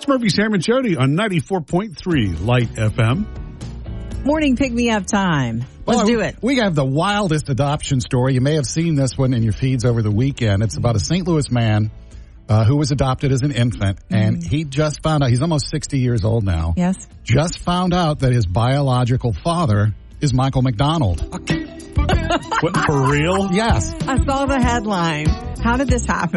It's Murphy, Sam, and Jody on 94.3 Light FM. Morning pick-me-up time. Let's do it. We have the wildest adoption story. You may have seen this one in your feeds over the weekend. It's about a St. Louis man who was adopted as an infant, and he just found out, he's almost 60 years old now. Yes. Just found out that his biological father is Michael McDonald. What, for real? Yes. I saw the headline. How did this happen?